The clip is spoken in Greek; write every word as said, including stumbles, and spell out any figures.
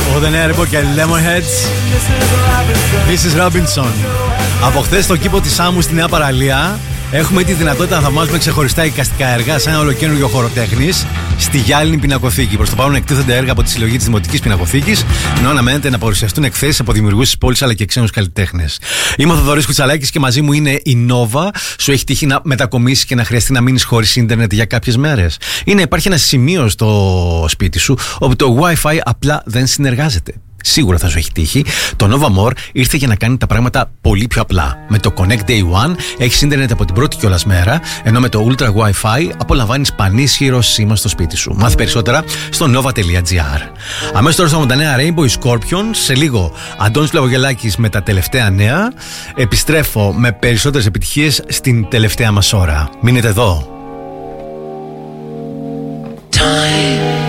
Οδενέρμπο και Lemonheads. This is Robinson. Από χθες στο κήπο της Άμμου στη Νέα Παραλία έχουμε τη δυνατότητα να θαυμάζουμε ξεχωριστά εικαστικά έργα σε ένα ολοκαίνουργιο χώρο τέχνης στη Γυάλινη Πινακοθήκη. Προς το παρόν εκτίθενται έργα από τη συλλογή της Δημοτικής Πινακοθήκης, ενώ αναμένεται να παρουσιαστούν εκθέσεις από δημιουργούς της πόλης αλλά και ξένους καλλιτέχνες. Είμαι ο Θοδωρής Κουτσαλάκης και μαζί μου είναι η Nova. Σου έχει τύχει να μετακομίσεις και να χρειαστεί να μείνεις χωρίς ίντερνετ για κάποιες μέρες? Είναι, υπάρχει ένα σημείο στο σπίτι σου όπου το Wi-Fi απλά δεν συνεργάζεται? Σίγουρα θα σου έχει τύχει. Το Nova More ήρθε για να κάνει τα πράγματα πολύ πιο απλά. Με το Connect Day One έχεις ίντερνετ από την πρώτη κιόλας μέρα, ενώ με το Ultra Wi-Fi απολαμβάνεις πανίσχυρο σήμα στο σπίτι σου. Μάθει περισσότερα στο nova.gr. Αμέσως τώρα στα νέα Rainbow Scorpion. Σε λίγο Αντώνης Πλαβογελάκης με τα τελευταία νέα. Επιστρέφω με περισσότερες επιτυχίες στην τελευταία μας ώρα. Μείνετε εδώ. Time.